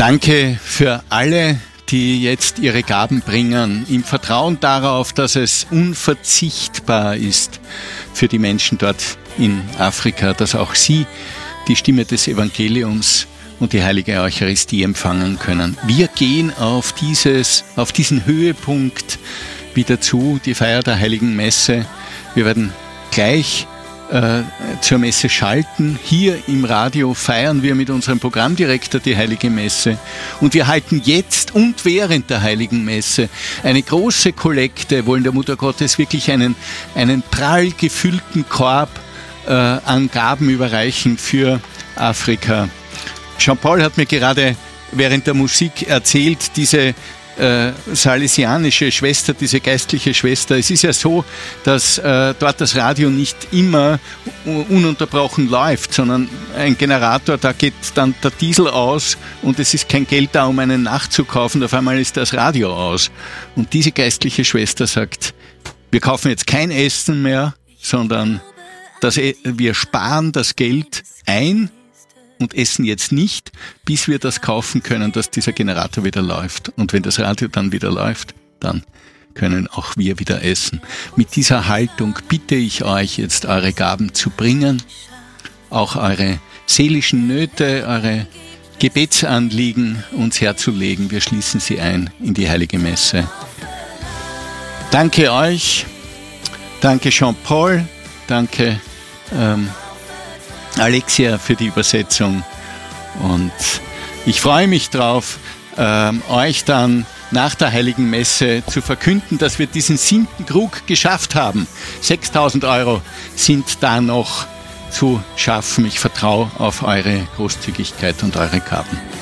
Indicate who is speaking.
Speaker 1: Danke für alle, die jetzt ihre Gaben bringen, im Vertrauen darauf, dass es unverzichtbar ist für die Menschen dort in Afrika, dass auch sie die Stimme des Evangeliums und die heilige Eucharistie empfangen können. Wir gehen auf diesen Höhepunkt wieder zu, die Feier der Heiligen Messe. Wir werden gleich zur Messe schalten. Hier im Radio feiern wir mit unserem Programmdirektor die Heilige Messe und wir halten jetzt und während der Heiligen Messe eine große Kollekte, wollen der Mutter Gottes wirklich einen prall gefüllten Korb an Gaben überreichen für Afrika. Jean-Paul hat mir gerade während der Musik erzählt, diese salesianische Schwester, diese geistliche Schwester. Es ist ja so, dass dort das Radio nicht immer ununterbrochen läuft, sondern ein Generator, da geht dann der Diesel aus und es ist kein Geld da, um einen nachzukaufen. Auf einmal ist das Radio aus. Und diese geistliche Schwester sagt, wir kaufen jetzt kein Essen mehr, sondern wir sparen das Geld ein und essen jetzt nicht, bis wir das kaufen können, dass dieser Generator wieder läuft. Und wenn das Radio dann wieder läuft, dann können auch wir wieder essen. Mit dieser Haltung bitte ich euch jetzt, eure Gaben zu bringen, auch eure seelischen Nöte, eure Gebetsanliegen uns herzulegen. Wir schließen sie ein in die Heilige Messe. Danke euch, danke Jean-Paul, danke Alexia für die Übersetzung und ich freue mich drauf, euch dann nach der Heiligen Messe zu verkünden, dass wir diesen 7. Krug geschafft haben. 6.000 € sind da noch zu schaffen. Ich vertraue auf eure Großzügigkeit und eure Gaben.